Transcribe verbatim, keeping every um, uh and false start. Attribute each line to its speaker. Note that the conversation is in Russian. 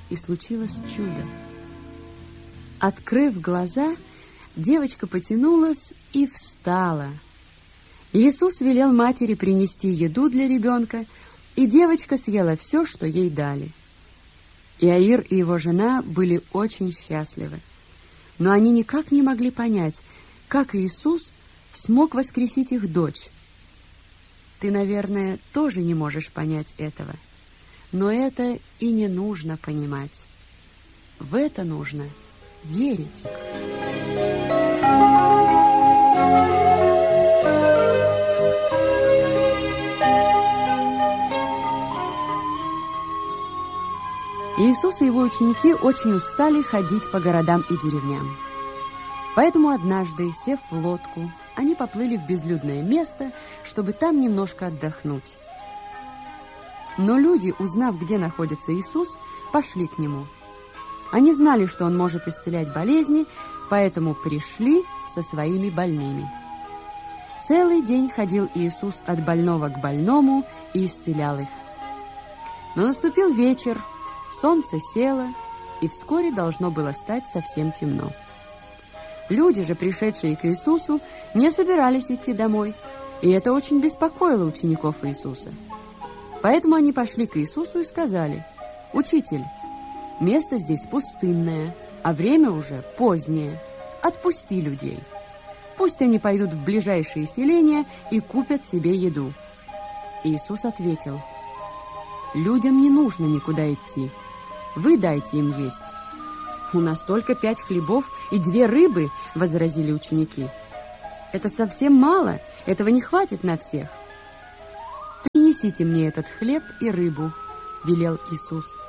Speaker 1: и случилось чудо. Открыв глаза, девочка потянулась и встала. Иисус велел матери принести еду для ребенка, и девочка съела все, что ей дали. Иаир и его жена были очень счастливы, но они никак не могли понять, как Иисус смог воскресить их дочь. Ты, наверное, тоже не можешь понять этого, но это и не нужно понимать. В это нужно верить. Иисус и его ученики очень устали ходить по городам и деревням. Поэтому однажды, сев в лодку, они поплыли в безлюдное место, чтобы там немножко отдохнуть. Но люди, узнав, где находится Иисус, пошли к нему. Они знали, что он может исцелять болезни, поэтому пришли со своими больными. Целый день ходил Иисус от больного к больному и исцелял их. Но наступил вечер, солнце село, и вскоре должно было стать совсем темно. Люди же, пришедшие к Иисусу, не собирались идти домой, и это очень беспокоило учеников Иисуса. Поэтому они пошли к Иисусу и сказали: «Учитель, место здесь пустынное, а время уже позднее. Отпусти людей. Пусть они пойдут в ближайшие селения и купят себе еду». Иисус ответил: «Людям не нужно никуда идти. Вы дайте им есть». «У нас только пять хлебов и две рыбы», — возразили ученики. «Это совсем мало, этого не хватит на всех». «Принесите мне этот хлеб и рыбу», — велел Иисус.